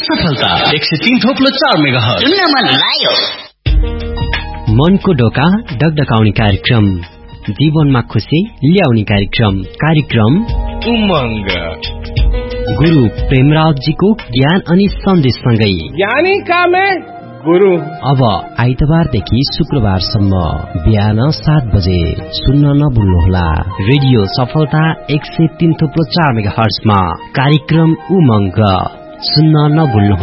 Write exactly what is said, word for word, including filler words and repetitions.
सफलता एक सय तीन थोप्लो चार मेगाहर्ज सुन्न मन लाग्यो। मनको ढोका डगडगाउने कार्यक्रम, जीवनमा खुशी ल्याउने कार्यक्रम कार्यक्रम उमंग। गुरु प्रेमराजजीको ज्ञान अनि सन्देशसँगै ज्ञानी का में गुरु। अब आइतबारदेखि शुक्रबारसम्म बिहान सात बजे सुन्न नभुल्नुहोला। रेडियो सफलता एक सय तीन थुप्रो चार मेगाहर्जमा कार्यक्रम उमंग सुन्न नभुल्नुहोला।